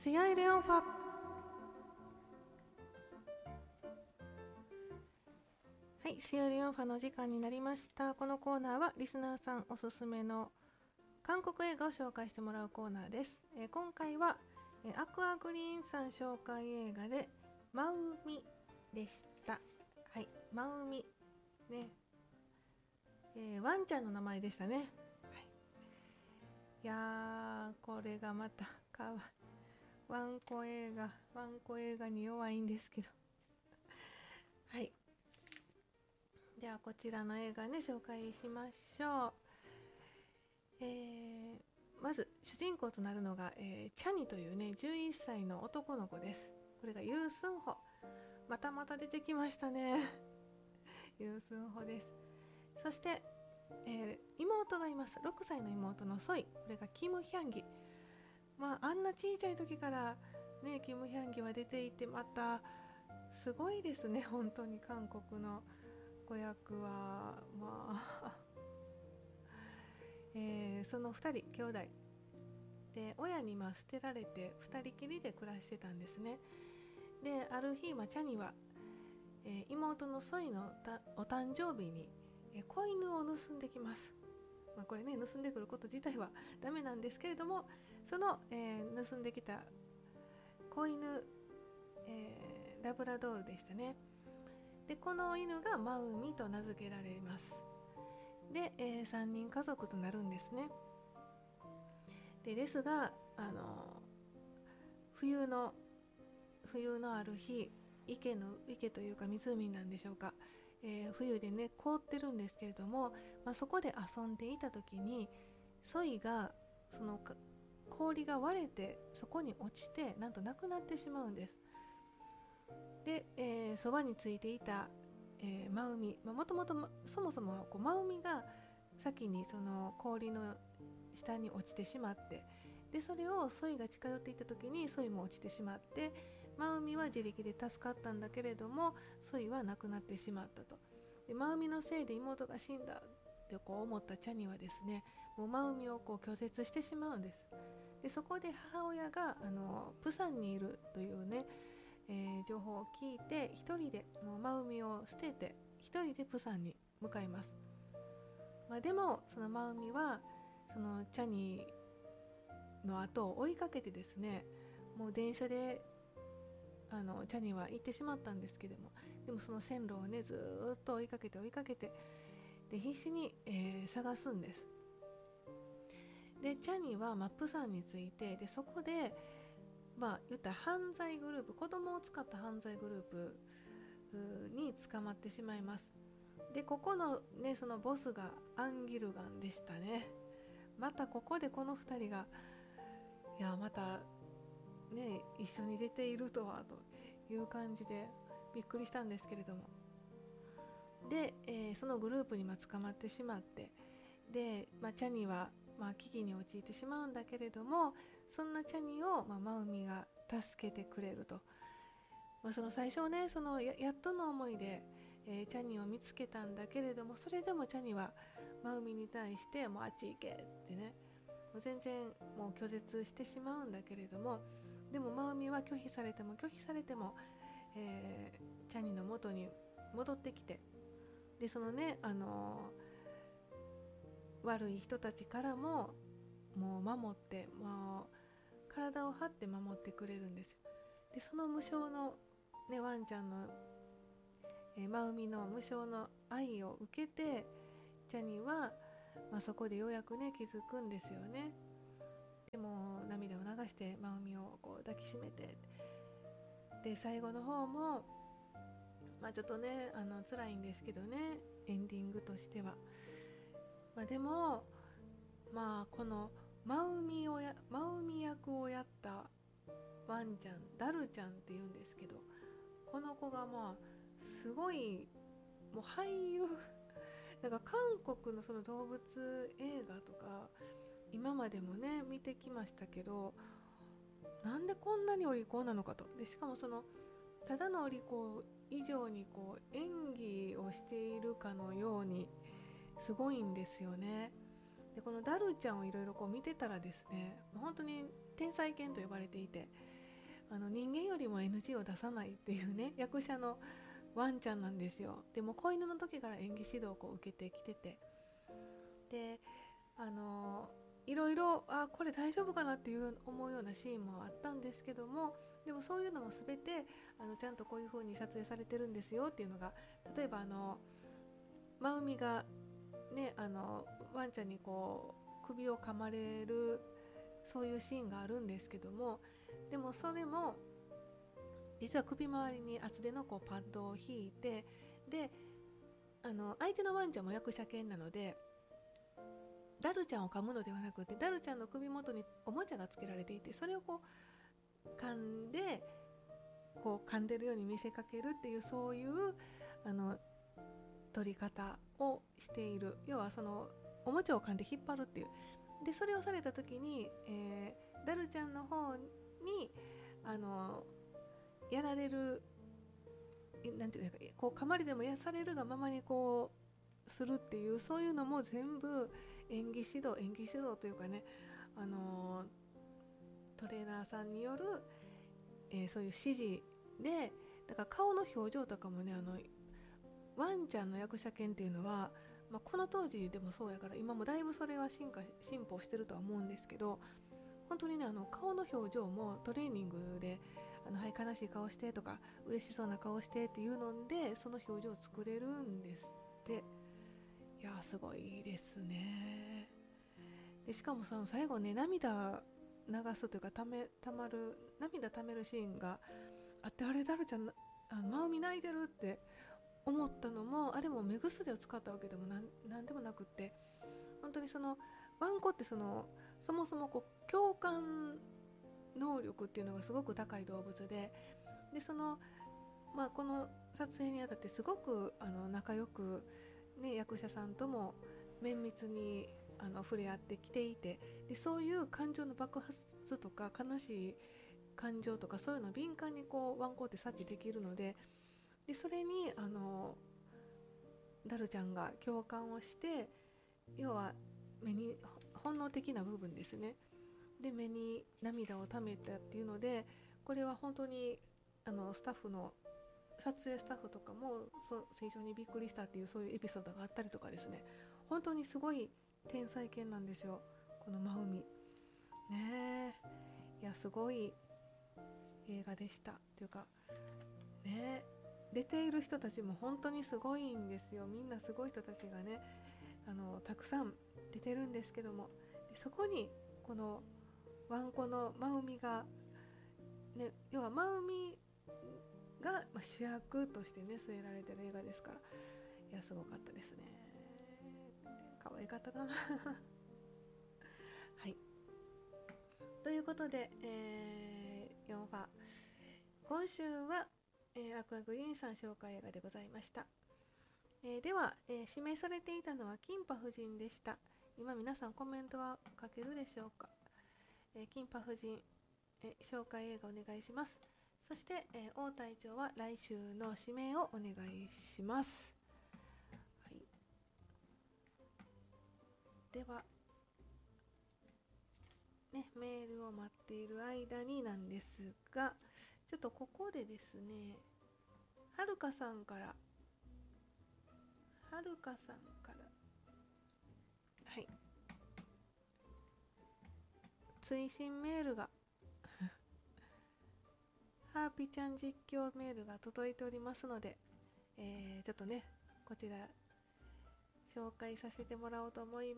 スヤイレオンファ。はい、スヤイレオンファの時間になりました。このコーナーはリスナーさんおすすめの韓国映画を紹介してもらうコーナーです。今回はアクアグリーンさん紹介映画でマウミでした。はい、マウミね、ワンちゃんの名前でしたね。はい、いやー、これがまたかわいい。ワンコ映画に弱いんですけどはい、ではこちらの映画ね紹介しましょう。まず主人公となるのが、チャニというね11歳の男の子です。これがユースンホ、また出てきましたねユースンホです。そして、妹がいます。6歳の妹のソイ、これがキム・ヒャンギ。あんな小さい時からねキム・ヒャンギは出ていて、またすごいですね。本当に韓国の子役はその2人兄弟で親に捨てられて2人きりで暮らしてたんですね。である日、チャニは、妹のソイのお誕生日に、子犬を盗んできます。これね盗んでくること自体はダメなんですけれども、その、盗んできた子犬、ラブラドールでしたね。でこの犬がマウミと名付けられます。で、3人家族となるんですね。ですが冬のある日、池というか湖なんでしょうか、冬でね凍ってるんですけれども、そこで遊んでいた時にソイがその氷が割れてそこに落ちてなんと亡くなってしまうんです。で、そばについていた、マウミ、もともとそもそもマウミが先にその氷の下に落ちてしまって、でそれをソイが近寄っていった時にソイも落ちてしまって、マウミは自力で助かったんだけれどもソイは亡くなってしまったと。でマウミのせいで妹が死んだって思ったチャニはですね、もうマウミを拒絶してしまうんです。でそこで母親がプサンにいるというね、情報を聞いて一人でもうマウミを捨てて一人でプサンに向かいます。でもそのマウミはそのチャニの後を追いかけてですね、もう電車でチャニは行ってしまったんですけども、でもその線路をねずっと追いかけてで必死に、探すんです。でチャニはプサンに着いて、でそこで言った犯罪グループ、子供を使った犯罪グループに捕まってしまいます。でここのねそのボスがアンギルガンでしたね。またここでこの2人がまたね一緒に出ているとはという感じでびっくりしたんですけれども、で、そのグループに捕まってしまって、で、チャニは危機に陥ってしまうんだけれども、そんなチャニを、マウミが助けてくれると。その最初ねその やっとの思いで、チャニを見つけたんだけれども、それでもチャニはマウミに対してもうあっち行けってね、もう全然もう拒絶してしまうんだけれども、でもマウミは拒否されても、チャニの元に戻ってきて、でそのね悪い人たちからももう守って、もう体を張って守ってくれるんですよ。でその無償の、ね、ワンちゃんの、マウミの無償の愛を受けてチャニは、そこでようやくね気づくんですよね。でも涙を流してマウミを抱きしめて、で最後の方もちょっとね辛いんですけどね、エンディングとしては。でもこのマウミ役をやったワンちゃん、ダルちゃんっていうんですけど、この子がすごいもう俳優なんか韓国のその動物映画とか今までもね見てきましたけど、なんでこんなにお利口なのかと。でしかもそのただのお利口以上に演技をしているかのようにすごいんですよね。でこのダルちゃんをいろいろ見てたらですね、本当に天才犬と呼ばれていて、 人間よりも NG を出さないっていうね役者のワンちゃんなんですよ。でも子犬の時から演技指導をこう受けてきてて、でいろいろこれ大丈夫かなっていう思うようなシーンもあったんですけども、でもそういうのも全てちゃんとこういう風に撮影されてるんですよっていうのが、例えば真海がねワンちゃんにこう首を噛まれるそういうシーンがあるんですけども、でもそれも実は首周りに厚手のこうパッドを引いて、で相手のワンちゃんも役者犬なのでダルちゃんを噛むのではなくて、ダルちゃんの首元におもちゃがつけられていて、それをこう噛んでこう噛んでるように見せかけるっていう、そういう取り方をしている。要はそのおもちゃを噛んで引っ張るっていう。でそれをされた時に、ダルちゃんの方にやられる、なんていうか、こう噛まれでもやされるがままにこうするっていう、そういうのも全部演技指導というかね、トレーナーさんによる、そういう指示で、だから顔の表情とかもね、ワンちゃんの役者犬っていうのは、この当時でもそうやから、今もだいぶそれは進歩してるとは思うんですけど、本当にね顔の表情もトレーニングではい悲しい顔してとか嬉しそうな顔してっていうのでその表情を作れるんですって。いやすごいですね。でしかもその最後ね涙流すというか涙ためるシーンがあって、あれダルちゃん真海泣いてるって思ったのも、あれも目薬を使ったわけでもなんでもなくって、本当にそのワンコってそもそもこう共感能力っていうのがすごく高い動物で、この撮影にあたってすごく仲良く、ね、役者さんとも綿密に触れ合ってきていて、でそういう感情の爆発とか悲しい感情とかそういうのを敏感にこうワンコって察知できるので、それにダルちゃんが共感をして、要は目に本能的な部分ですね、で目に涙をためたっていうので、これは本当にスタッフの撮影スタッフとかも非常にびっくりしたっていう、そういうエピソードがあったりとかですね、本当にすごい天才犬なんですよ、この真海ね。いやすごい映画でしたというかね、出ている人たちも本当にすごいんですよ。みんなすごい人たちがねたくさん出てるんですけども、でそこにこのワンコの真海が、ね、要は真海が主役としてね据えられてる映画ですから、いやすごかったですね。可愛かったなはいということで、4話今週は、アクアグリーンさん紹介映画でございました。では、指名されていたのはキンパ夫人でした。今皆さんコメントは書けるでしょうか。キンパ夫人、紹介映画お願いします。そして、王隊長は来週の指名をお願いします。はい、では、ね、メールを待っている間になんですが、ちょっとここでですね、はるかさんからはい追伸メールがハーピちゃん実況メールが届いておりますので、ちょっとねこちら紹介させてもらおうと思います。